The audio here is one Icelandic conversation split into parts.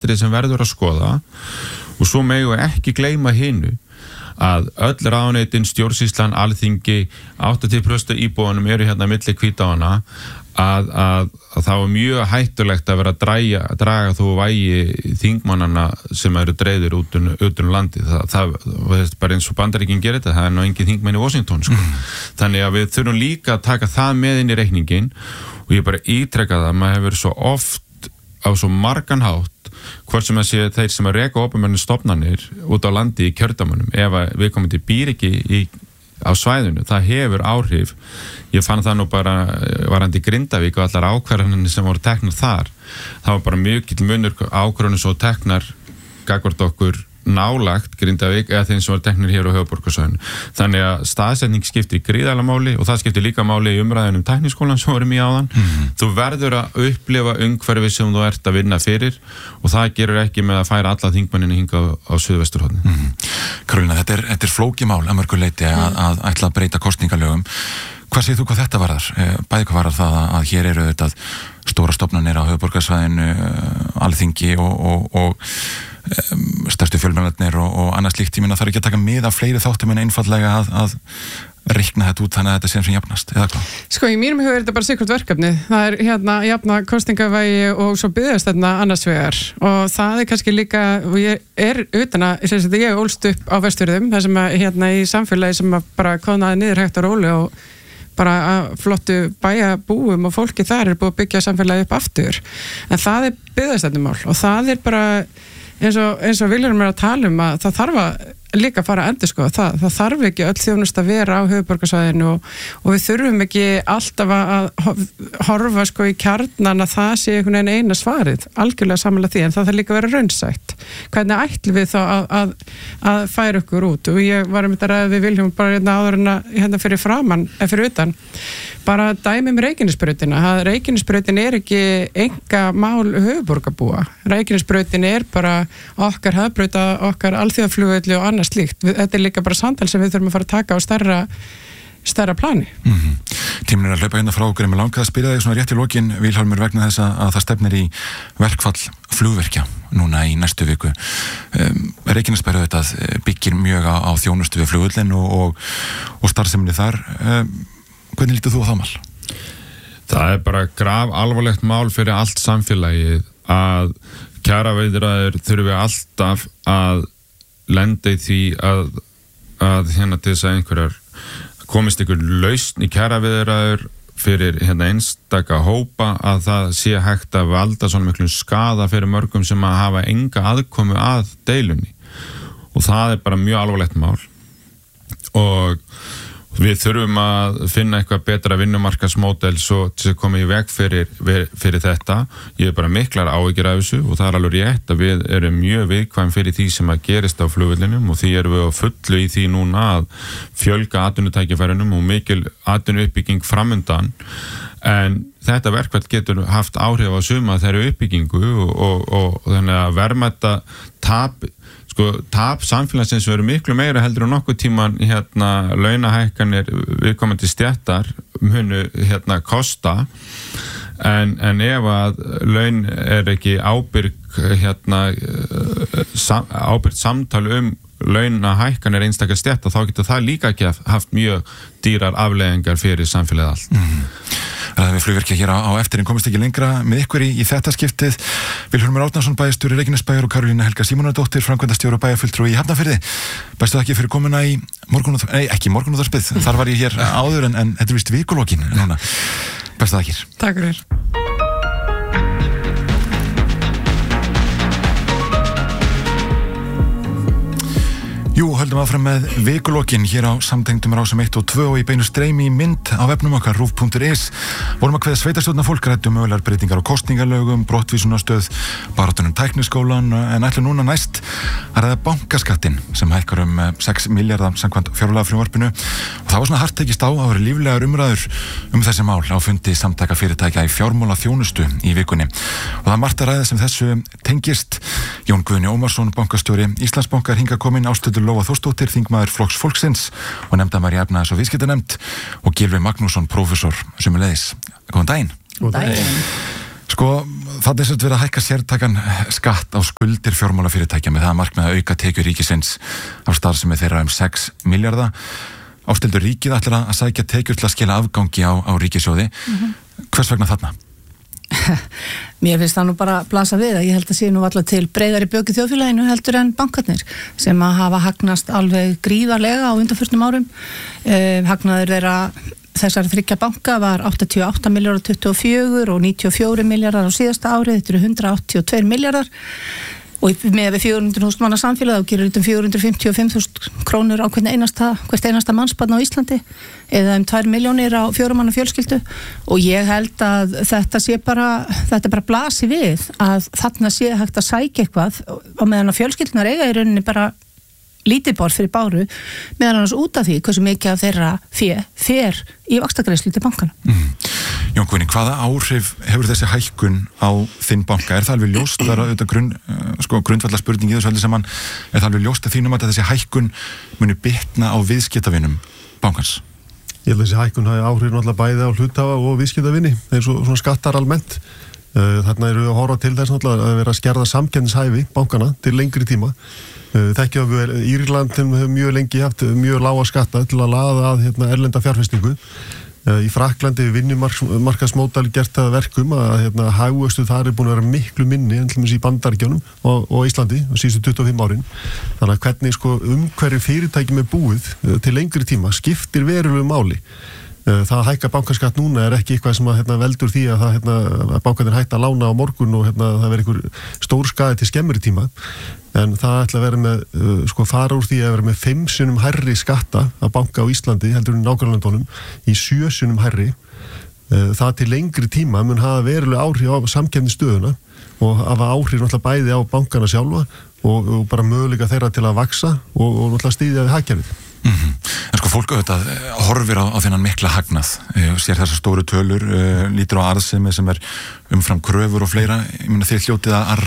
atrið sem verður að skoða og svo megum við ekki gleyma hinu að öll ráðuneytin, stjórnsýslan, alþingi, 80% íbúanum eru hérna milli hvítáana að það var mjög hættulegt að vera að draga þó vægi þingmannana sem eru dreifðir út um landið. Það bara eins og Bandaríkin gerir þetta, það er nú engin þingmenn í Washington, sko. Þannig að við þurfum líka að taka það með inn í reikningin og ég bara ítreka það, maður hefur svo oft á svo margan hátt hvort sem að sé þeir sem að reka opinbernu stofnanir út á landi í kjördæmunum ef að viðkomandi býr ekki á svæðinu, það hefur áhrif. Ég fann það nú bara varandi Grindavík og allar ákvarðanir sem voru teknar þar. Það var bara mjög munur ákvarðanir svo teknar gagnvart okkur nálagt Grindavík eða þeim sem var teknir hér á höfuðborgarsvæðinu. Þannig að staðsetning skiptir gríðarlega máli og það skiptir líka máli í umræðunum tækniskólan sem vorum í áðan. Þú verður að upplifa umhverfi sem þú ert að vinna fyrir og það gerur ekki með að færa alla þingmennina hingað á suðvesturhorni. Karolína, þetta er flókið mál að mörgu leyti að ætla að breyta kosningalögum. Hvað segir þú hvað þetta varðar? Bæði hvað varðar það að hér eru þetta stóra stofnanir á höfuðborgarsvæðinu, alþingi og stærstu fjölmiðlarnir og annað slíkt. Ég meina þarf ekki að taka mið af fleiri þáttum en einfaldlega að reikna þetta út þannig að þetta sem jafnast, eða hvað? Sko, í mínum huga er þetta bara sikkert verkefni. Það er hérna jafna kosningavægi og svo biðjast þarna annars vegar og það er kannski líka, og ég er utan að, ég ólst upp á Vestfjörðum, það sem að hérna í samfélagi sem að bara konaði niður hægt og róli og bara að flottu bæjarbúum og fólki þar er búið að byggja samfélagi upp aftur. En það er biðjastefnumál og það er bara eins og Vilhjálmur er að tala um að það þarf að líka fara að endurskoða það þarf ekki öll þjónusta að vera á höfuðborgarsvæðinu og við þurfum ekki alltaf að horfa sko í kjarnan að það sé einhvern veginn eina svarið, algjörlega samanlega því, en það þarf líka að vera raunsætt. Hvernig ætlum við þá að færa okkur út? Og ég var að ræða við Vilhjálmur bara áður en að hérna fyrir utan, bara dæmi með Reykjanesbrautina. Reykjanesbrautin er ekki enga mál höfuðborgarbúa. Reykjanesbrautin er bara okkar hafbrauta, okkar alþjóðaflugvelli og annað slíkt. Þetta er líka bara samtal sem við þurfum að fara að taka á stærra plani. Tíminn er að hlaupa hérna frá okkur en mig langaði að spyrja þig svona rétt í lokin, Vilhjálmur, vegna þess að það stefnir í verkfall flugvirkja núna í næstu viku. Reykjanesbær auðvitað byggir mjög á þjónustu við flugvöllin og starfseminni þar. Hvernig lítur þú á það mál? Það er bara graf alvarlegt mál fyrir allt samfélagið að kjaraviðræður þurfi alltaf að lenda í því að hérna til þess að einhverjar komist einhver lausn í kjaraviðræður fyrir hérna einstaka hópa að það sé hægt að valda svona miklum skaða fyrir mörgum sem að hafa enga aðkomu að deilunni og það er bara mjög alvarlegt mál og við þurfum að finna eitthvað betra vinnumarkaðsmódel svo til að koma í veg fyrir þetta. Ég er bara miklar áhyggjur af þessu og það er alveg rétt að við erum mjög viðkvæm fyrir því sem að gerist á flugvellinum og því erum við á fullu í því núna að fjölga atvinnutækifærunum og mikil atvinnuuppbygging framundan. En þetta verkfall getur haft áhrif á suma þeirra uppbyggingu og þannig að verðmæta tap samfélagsins verður miklu meira heldur en nokkuð tíman hérna launahækkanir viðkomandi stéttar munu hérna kosta en ef að laun er ekki ábyrgt samtal launahækkanir einstakar stétta þá getur það líka ekki haft mjög dýrar afleiðingar fyrir samfélagið allt. Það við flugvirkja hér á eftir en komist ekki lengra með ykkur í þetta skiptið. Vilhjálmur Árnason, bæjarstjóri Reykjanesbæjar og Karolína Helga Símonardóttir, framkvæmdastjóri og bæjarfulltrúi í Hafnarfirði. Bestu þakki fyrir komuna í ekki morgunútvarpið, þar var ég hér áður en þetta er víst vikulokin núna. Bestu þakkir. Takk fyrir. Jú, höldum áfram með vikulokin hér á samtengdum rásum 1 og 2 og í beinu streymi í mynd á vefnum okkar rúv.is. Vorum að kveða sveitarstjórnarfólk ræddu mögulegar breytingar á kosningalögum, brottvísunarstöð, baráttunum tækniskólan en ætlum núna næst að ræða bankaskattinn sem hækkar 6 milljarða samkvæmt fjárlagafrumvarpinu og það var svona hart tekist á að vera líflegar umræður þessi mál á fundi samtaka fyrirtækja í fjármálaþjónustu í vikunni. Og það er margt að ræða sem þessu tengist. Jón Guðni Ómarsson, bankastjóri Íslandsbanka er hingað kominn, Ásthildur Lóa Þórsdóttir, þingmaður Flokks fólksins og nefndamæður í efnahags- og viðskiptanefnd og Gylfi Magnússon, prófessor sömuleiðis. Góðan daginn. Góðan daginn. Sko, það er verið að hækka sértakan skatt á skuldir fjármálafyrirtækja með það markmið að auka tekjur ríkisins af starfsemi þeirra 6 milljarða. Ástildur ríkið ætlar að sækja tekjur til að skila afgangi á ríkissjóði. Hvers vegna þarna? Mér finnst það nú bara blasa við að ég held að sé nú alltaf til breiðari bök í þjóðfélaginu heldur en bankarnir sem að hafa hagnast alveg gríðarlega á undanförnum árum. Hagnaður þeirra þessari 3 banka var 88 milljarðar 24 og 94 milljarðar á síðasta árið, þetta eru 182 milljarðar og með við 400.000 manna samfélag þá gerir þetta 455.000 krónur á hvert einasta mannsbarn á Íslandi eða 2 milljónir á 4 manna fjölskyldu og ég held að þetta bara blasi við að þarna sé hægt að sækja eitthvað og meðan að fjölskyldunar eiga í rauninni bara lítið borð fyrir báru meðan annars út af því hversu mikið af þeirra fer í vaxtagreiðslu til bankana. Jón Guðni, hvaða áhrif hefur þessi hækkun á þinn banka? Er það alveg ljóst, það er auðvitað grundvallar spurningi þessu öllu saman, er það alveg ljóst að þínum að þessi hækkun muni bitna á viðskiptavinum bankans? Ég held að þessi hækkun hafi áhrif náttúrulega bæði á hluthafa og viðskiptavini eins og svona skattar almennt. Þarna eru við að horfa til þess náttúrulega að vera að skerða samkeppnishæfi bankana til lengri tíma. Þekkjum við Írland hefur mjög lengi haft mjög lága skatta til að laða að erlenda fjárfestingu. Í Frakklandi við vinnumarkaðsmódel gert það verkum að hagvöxtur þar búin að vera miklu minni en til dæmis í Bandaríkjunum og Íslandi síðustu 25 árin. Þannig að hvernig umhverju fyrirtækjum búið til lengri tíma skiptir verulegu máli. Það að hækka bankaskatt núna er ekki eitthvað sem veldur því að að bankarnir hætta að lána á morgun og það verður einhver stór skaði til skemmri tíma en það ætla að vera með fara úr því að vera með 5 sinnum hærri skatta að banka á Íslandi heldur en nágrannalöndunum í 7 sinnum hærri. Það til lengri tíma mun hafa verulega áhrif á samkeppnisstöðuna og hafa áhrif náttúrulega bæði á bankana sjálfa og bara möguleika þeirra til að vaxa og náttúrulega styðja við hagkerfið. En fólk auðvitað horfir á þennan mikla hagnað, sér þessar stóru tölur, lítur á arðsemi sem er umfram kröfur og fleira. Ég meina þeir hljótið að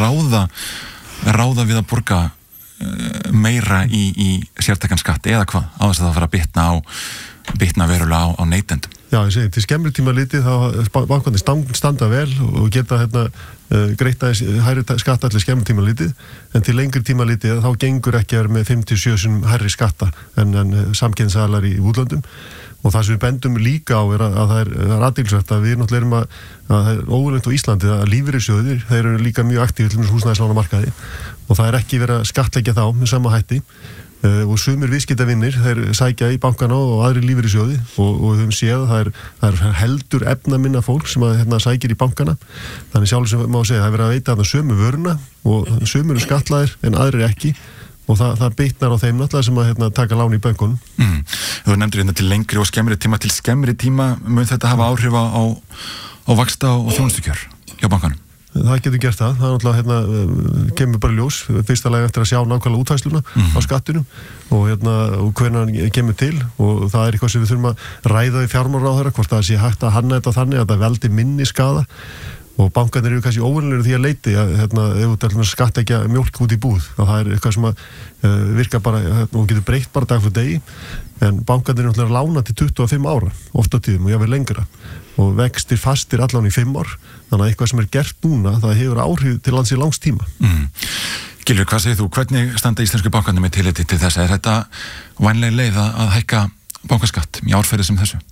ráða við að borga meira í sértækan skatt eða hvað á þess að það fara að bitna verulega á neytendum. Já, ég segi, til skemmri tíma litið þá bankarnir standa vel og geta greita hærri skatta allir skemmri tíma litið en til lengri tíma litið þá gengur ekki að vera með 5-7 hærri skatta en samkeppnisaðilar í útlöndum og það sem við bendum líka á er að það er athyglisvert að við náttúrulega erum að það er ógurlegt á Íslandi að lífeyrissjóðir þeir eru líka mjög aktífir til húsnæðislánamarkaði og það er ekki verið að skattleggja þá með sama hætti og sumir viðskiptavinir þeir sækja í bankana og aðri lífeyrissjóði og við höfum séð að það er heldur efnaminna fólk sem að sækir í bankana þannig sjálf sem má segja það er verið að veita að sömu vöruna og sumir eru skatlaðir en aðri ekki og það bitnar á þeim náttúrulega sem að taka lán í bönkunum. Þú nefndir til lengri og skemmri tíma mun þetta hafa áhrif á vaxta og þjónustukjör hjá bankanum? Það getur gert það er náttúrulega kemur bara ljós fyrsta lagi eftir að sjá nákvæmlega útfærsluna á skattinum og hvernig hann kemur til og það er eitthvað sem við þurfum að ræða í fjármálaráðherra hvort það sé hægt að hanna þetta þannig að það veldi minni skaða og bankarnir eru kannski óvenjulegir því að leiti að ef þú ætlar að skattleggja mjólk út í búð það er eitthvað sem að virka bara og getur breytt bara dag fyrir degi en bankarnir eru náttúrulega lána til 25 ára ofta tíðum og jáfnvel lengra og vextir fastir allan í 5 ár þannig að eitthvað sem er gert núna það hefur áhrif til lands í langs tíma. Gylfi, hvað segir þú? Hvernig standa íslensku bankarnir með tilliti til þess? Er þetta vænleg leið að hækka bankaskatt í árferði sem þessu?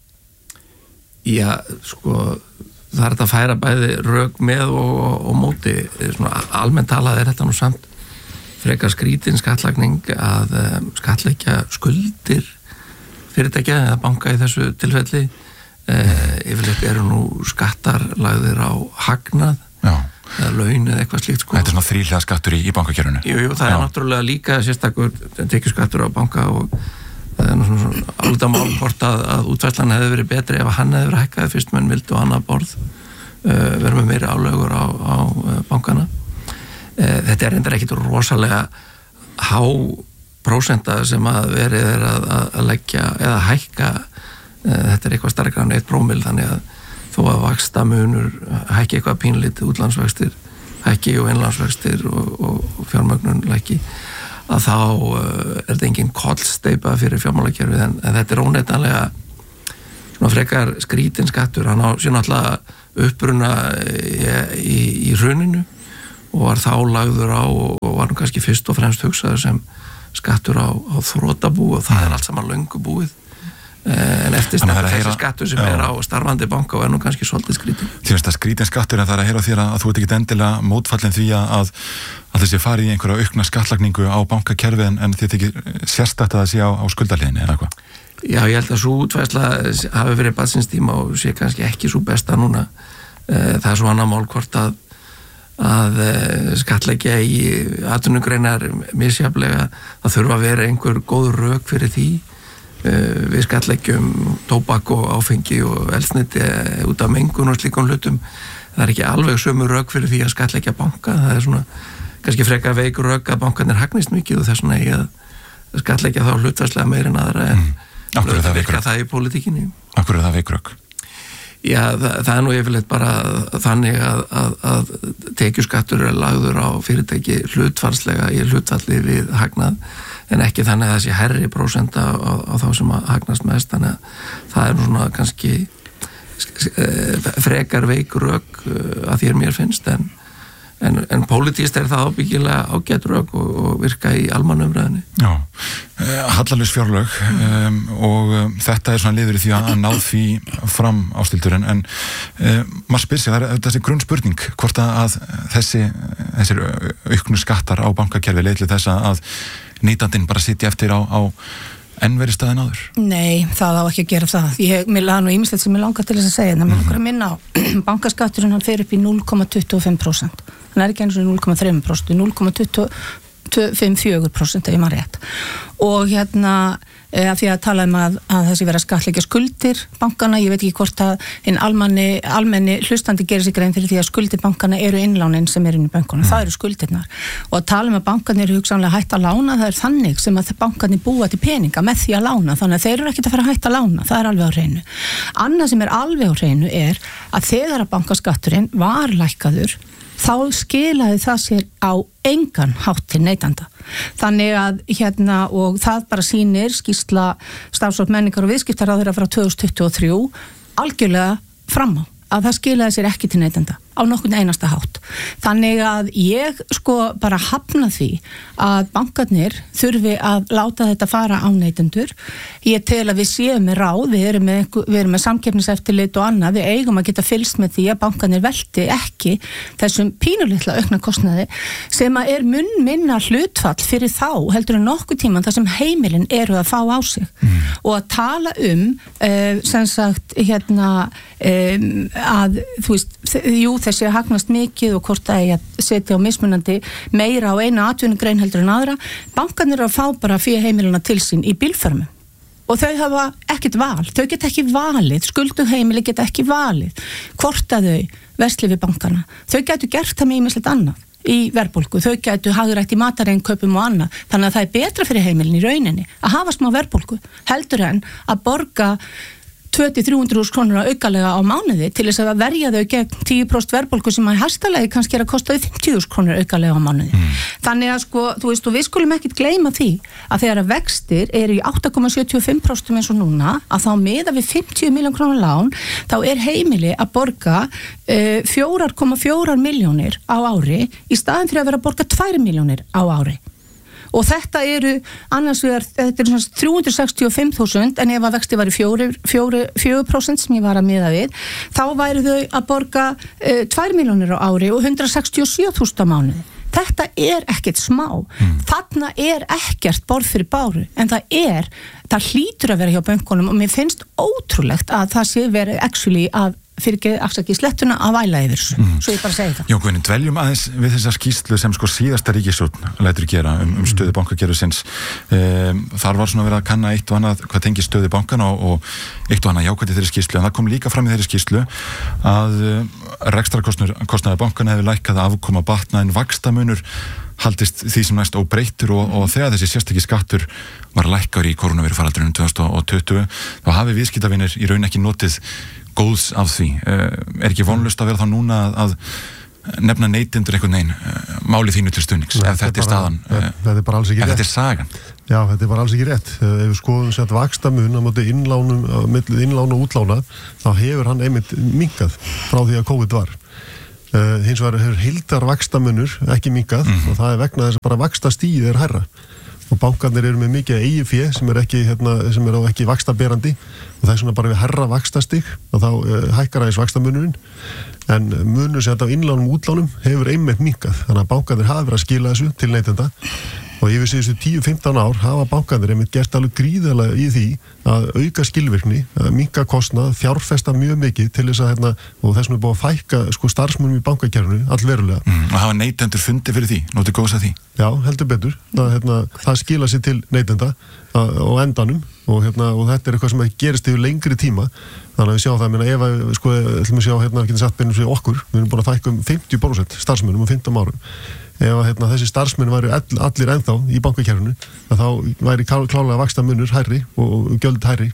Já, það er þetta að færa bæði rök með og móti. Svona almennt talað er þetta nú samt frekar skrítin skattlagning að skattleggja skuldir fyrirtækja eða banka í þessu tilfelli. Yfirleitt eru nú skattar lagðir á hagnað eða laun eða eitthvað slíkt Þetta er svona þríhliða skattur í bankakerfinu. Jú, það er náttúrulega líka sérstakur tekjuskattur á banka og það er nú svona álita mál hvort að útfærslan hefði verið betri ef hann hefði verið hækkaði fyrst menn vildu annað borð vera með meiri álögur á bankana. Þetta er reyndar ekkit rosalega há prósenta sem að verið er að leggja eða hækka þetta er eitthvað starkara en 1% þannig að þó að vaxta munur hækki eitthvað pínlítið útlandsvextir hækki og innlandsvextir og fjármögnun lækki að þá er þetta engin kollsteypa fyrir fjármálakerfið en þetta er óneitanlega svona frekar skrítin skattur hann á sér náttúrulega uppruna í hruninu og var þá lagður á og var kannski fyrst og fremst hugsaður sem skattur á þrotabú og það allt saman löngu búið. En eftir þessi skattur sem á starfandi banka og nú kannski svolítið skrítin. Þér finnst það skrítin skattur en það að heyra þér að þú ert ekki endilega mótfallin því að þessi farið í einhverja aukna skattlagningu á bankakerfi en þið ekki sérstætt að það sé á skuldahliðinni eða hvað? Já, ég held að svo útfærsla hafi verið barnsins tíma og sé kannski ekki svo besta núna. Það svo annað mál hvort að skattleggja í atvinnugreinar misjafnlega, það þurfa að vera einhver góð rök fyrir því. Við skattleggjum tóbak og áfengi og eldsneyti út af mengun og slíkum hlutum. Það ekki alveg sömu rök fyrir því að skattleggja banka. Það svona kannski frekar veik rök að bankarnir hagnist mikið og þess vegna ekki að skattleggja þá hlutfærslega meir en aðra en virka það í pólitíkinni. Akkur það veik rök? Já, það nú yfirleitt bara þannig að tekjuskattur lagður á fyrirtæki hlutfallslega í hlutfalli við hagnað en ekki þannig að það sé herri prósenta á þá sem að hagnast mest, þannig að það nú svona kannski frekar veik rök að þér mér finnst en pólitískt það ábyggilega ágætt rök og virka í almannumræðinni. Já, hallalaus fjárlög og þetta svona liður í því að ná því fram Ásthildur en maður spyr sig, það þessi grunnspurning hvort að þessir auknu skattar á bankakerfi leiðli þess að nýtandinn bara sitja eftir á enn verið staðin áður? Nei, það á ekki að gera það. Mér laði nú ýmislegt sem ég langar til þess að segja, en það mér langar að minna á bankaskatturinn, hann fer upp í 0,25%. Hann ekki eins og 0,3%, 0,254% ef ég maður rétt. Og af því að tala að þessi vera skattleggja skuldir bankana, ég veit ekki hvort að hinn almenni hlustandi gerir sig grein fyrir því að skuldir bankana eru innlánin sem eru inn í bankunum, það eru skuldirnar og að tala að bankarnir eru hugsanlega hætt að lána, það er þannig sem að bankarnir búa til peninga með því að lána, þannig að þeir eru ekkert að fara að hætta að lána, það er alveg á hreinu. Annað sem er alveg á hreinu er að þegar að bankaskatturinn var lækkaður þá skilaði það sér á engan hátt til neytanda. Þannig að og það bara sýnir skýrsla Starfsfólk menningar og viðskiptaráðherra frá 2023 algjörlega fram á að það skilaði sér ekki til neytanda á nokkurn einasta hátt. Þannig að ég bara hafna því að bankarnir þurfi að láta þetta fara á neytendur. Ég tel að við séum með ráð, við erum með samkeppniseftirlit og annað, við eigum að geta fylgst með því að bankarnir velti ekki þessum pínulitla aukna kostnaði sem að er mun minna hlutfall fyrir þá heldur en nokkuð tíman þar sem heimilin eru að fá á sig og að tala sem sagt að þú veist, þessi að hagnast mikið og hvort það er að setja á mismunandi meira á eina atvinnugrein heldur en aðra, bankarnir eru að fá bara fyrir heimilina til sín í bílförmum og þau hafa ekkert val, þau geta ekki valið, skuldug heimili geta ekki valið hvort að þau versli við bankana, þau getur gert það með ýmislegt annað í verðbólgu, þau getur hagrætt í matareinnkaupum og annað, þannig að það er betra fyrir heimilin í rauninni að hafa smá verðbólgu heldur en að borga 200-300 krónur aukalega á mánuði til þess að verja þau gegn 10% verðbólgu sem að hæstalegi kannski er að kosta 50.000 krónur aukalega á mánuði. Þannig að þú veist, og við skulum ekkit gleyma því að þegar að vextir eru í 8,75% eins og núna, að þá miða við 50 miljón krónur lán, þá er heimili að borga 4,4 milljónir á ári í staðin fyrir að vera að borga 2 milljónir á ári. Og þetta eru annars vegar, þetta eru svona 365.000 en ef að vexti væri 4% sem ég var að miða við, þá væri þau að borga 2 milljónir á ári og 167.000 á mánuði. Þetta er ekkert smá. Þarna er ekkert borð fyrir báru, en það hlýtur að vera hjá bönkunum og mér finnst ótrúlegt að það sé verið actually að afsaki slettuna að væla yfir svo ég bara segi það. Jókvinn, dveljum aðeins við þessa skýrslu sem síðasta ríkisstjórn lætur gera stöðu bankakerfisins. Þar var svona verið að kanna eitt og annað hvað tengir stöðu bankana og eitt og annað jákvætt í þeirri skýrslu, en það kom líka fram í þeirri skýrslu að rekstrarkostnaður bankana hefur lækkað að afkoma batna en vaxtamunur haldist því sem næst óbreyttur og þegar þessi sérstaki skattur var lækkaður í kórónuveirufaraldrinum 2020 þá hafi viðskiptavinir í raun ekki notið góðs af því. Er ekki vonlust að vera þá núna að nefna neytendur einhvern veginn máli þínu til stuðnings, ef þetta staðan þetta bara alls ekki rétt. Þetta sagan. Já, þetta bara alls ekki rétt. Ef við skoðum sett vaxtamun á móti innlánum, á milli innlána og útlána, þá hefur hann einmitt minnkað frá því að COVID var. Hins vegar hefur heildar vaxtamunur ekki minnkað og það er vegna þess að bara vaxtastigið er hærra. Og bankarnir eru með mikið eigið fé sem er ekki vaxtaberandi og það er svona bara við hærra vaxtastig og þá hækkar aðeins vaxtamunurinn en munur sem þetta á innlánum og útlánum hefur einmitt minnkað þannig að bankarnir hafa verið að skila þessu til neytenda og yfir síðustu 10-15 ár hafa bankarnir einmitt gert alveg gríðarlega í því að auka skilvirkni, að minnka kostnað, fjárfesta mjög mikið til þess að og þess vegna búið að fækka sko í bankakerfinu allverulega. Og hafa neytendur fundið fyrir því, notið góðs að því? Já, heldur betur. Það skila sér til neytenda á endanum og þetta er eitthvað sem gerist yfir lengri tíma þannig að við sjáum það, ef við ætlum að sjá getum satt beinum fyrir okkur, við erum búin að fækka 50% starfsmönnum 15 árum. Ef þessi starfsmenn væri allir ennþá í bankakerfinu, þá væri klálega vaxtamunur hærri og gjöld hærri.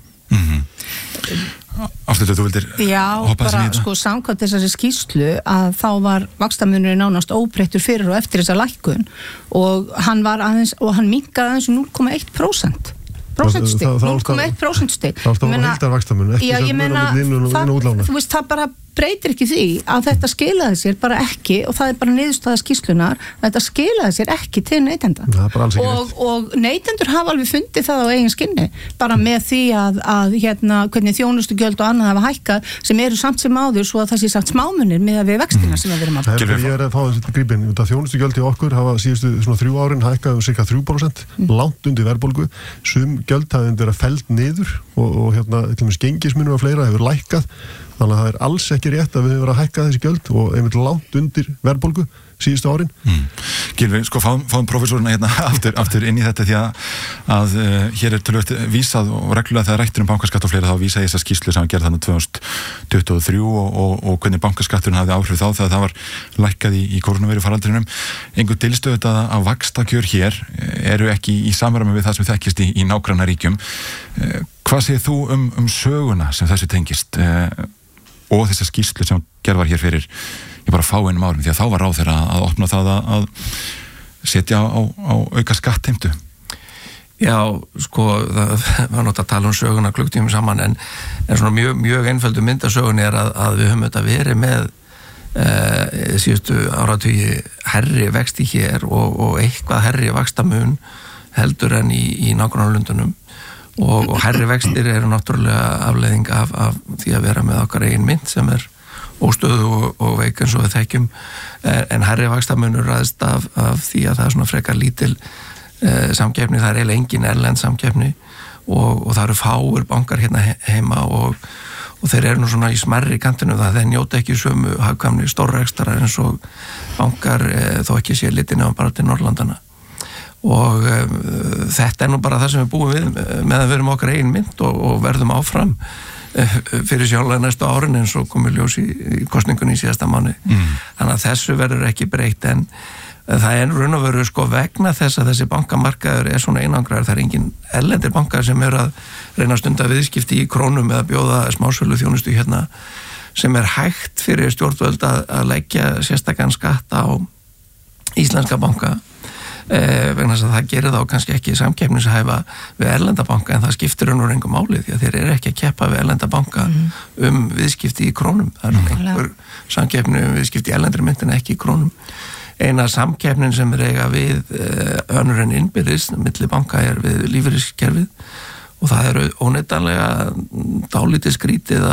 Aftur þú vildir hoppa þessi nýta? Já, samkvæmt þessari skýrslu að þá var vaxtamunurinn nánast óbreyttur fyrir og eftir þessa lækkun og hann minnkaði aðeins 0,1%. Prósentstig, 0,1%. Það var heildar vaxtamunur, ekki sem munum inn og útlána. Þú veist, það bara breytir ekki því að þetta skilaði sér bara ekki og það er bara niðurstaða skýrslunar að þetta skilaði sér ekki til neytenda og neytendur hafa alveg fundið það á eigin skinni bara með því að hvernig þjónustugjöld og annað hafa hækkað sem eru samt sem áður svo að það sé sagt smámunir með að við vextina sem við erum að Ég er að fá þessi grípin, þjónustugjöld í okkur hafa síðustu svona 3 árin hækkað um cirka 3%, langt undir verðbólgu sum gjöld hafa verið felld niður og gengismunur og fleira hefur lækkað þannig að það er alls ekki rétt að við höfum verið að hækka þessi gjöld og einmitt langt undir verðbólgu síðustu árin. Gylfi, fáum prófessorina hérna aftur inn í þetta því að hér er tölvöld vísað og reglulega þegar rættur bankaskatt og fleira þá vísa ég þessa skýrslu sem hann gerði þannig 2023 og hvernig bankaskatturinn hafði áhrif þá þegar það var lækkað í kórónuveiru faraldrinum. Einhver dilstöð þetta að vaxtakjör hér eru ekki í samræmi við það sem þekkist í nágrannaríkjum. Hvað segir þú um söguna sem þessu tengist og þessa skýrslu sem gerð var hér fyrir bara fáeinum árum því að þá var ráð þeirra að opna það að setja á auka skattheimtu? Já, það var nátt að tala um söguna klukktímum saman en svona mjög einföldu mynd af sögunni er að við höfum þetta verið með síðustu áratugi herri vexti hér og eitthvað herri vaxtamun heldur en í nágrannalöndunum og herri vextir eru náttúrulega afleiðing af því að vera með okkar eigin mynt sem er óstöðu og veik eins og við þekkjum en herri vaxtamunur ræðist af því að það er svona frekar lítil samkeppni, það er eiginlega engin erlend samkeppni og það eru fáir bankar hérna heima og þeir eru nú svona í smerri kantinu það þeir njóta ekki sömu hagkvæmni stórrekstarar eins og bankar þó ekki sé litið nefnum bara til Norrlandana og þetta er nú bara það sem við búum við með að við erum okkar eigin mynd og verðum áfram fyrir sjálflega næstu árin eins og komið ljós í kosningunni í síðasta mánuði. Þannig að þessu verður ekki breytt en það er raun og veru vegna þess að þessi bankamarkaður er svona einangraður, það er engin erlendir bankar sem eru að reyna að stunda viðskipti í krónum eða bjóða smásölu þjónustu hérna sem er hægt fyrir stjórnvöld að leggja sérstakann skatt á íslenska banka vegna þess að það gerir þá kannski ekki samkeppnishæfa við erlenda banka en það skiptir raun og veru engu máli því að þeir eru ekki að keppa við erlenda banka viðskipti í krónum það er einhver samkeppni viðskipti í erlendri myndin ekki í krónum eina samkeppnin sem er eiga við önnur en innbyrðis milli banka er við lífeyriskerfið og það eru óneitanlega dálítið skrítið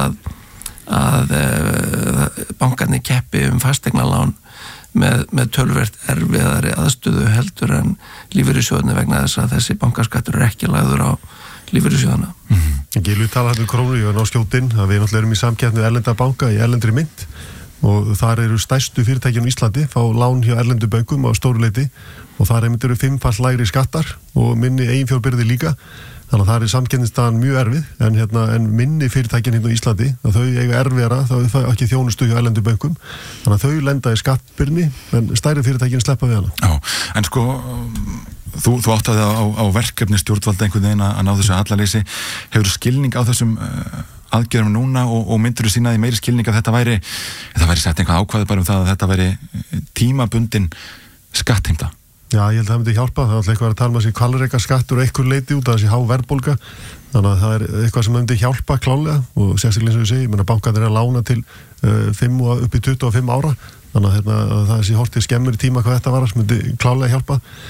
að bankarnir keppi fasteignalán með töluvert erfiðari aðstöðu heldur en lífeyrissjóðinni vegna þess að þessi bankaskattur er ekki lagður á lífeyrissjóðina. Gylfi talaði krónu, ég var ná skjótinn að við náttúrulega erum í samkeppni erlenda banka í erlendri mynt og þar eru stærstu fyrirtækjum í Íslandi fá lán hjá erlendu bönkum á stóru leyti og þar eru 5-fall lægri skattar og minni eiginfjárbyrði líka þannig að það er samkeppnisstaðan mjög erfið en minni fyrirtækin hérna á Íslandi að þau eiga erfiðara, þá er það ekki þjónustu hjá erlendu bönkum þannig að þau lenda í skattbyrni en stærri fyrirtækin sleppa við hana. Já, en þú áttaði á verkefni stjórnvalda einhvern veginn að ná þessu hallaleysi hefur skilning á þessum aðgerðum núna og myndur þú sína því meiri skilning að þetta væri sett einhvað ákvæði bara það að þetta væri tímabundin skattheimta? Já, ég held að það myndi hjálpa. Það er alltaf eitthvað að tala með sér hvalreka skattur og einhver leiti út af þessi há verðbólga. Þannig að það er eitthvað sem myndi hjálpa klálega og sérstaklega eins og ég segi, bankarnir að lána til 5 og upp í 25 ára. Þannig að það sé hortið skemmur í tíma hvað þetta var sem myndi klálega hjálpa.